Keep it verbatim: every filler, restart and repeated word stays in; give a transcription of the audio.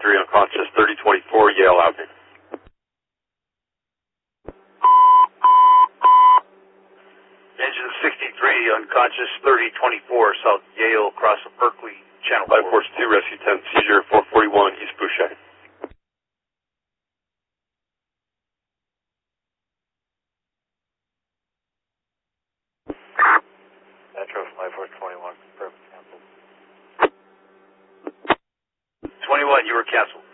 sixty-three, unconscious, thirty twenty-four, Yale Avenue. Engine sixty-three, unconscious, thirty twenty-four, South Yale, across the Berkeley Channel. five four two, Rescue ten, seizure, four forty-one, East Boucher. Metro five four twenty-one, confirmed, canceled. twenty-one, you were canceled.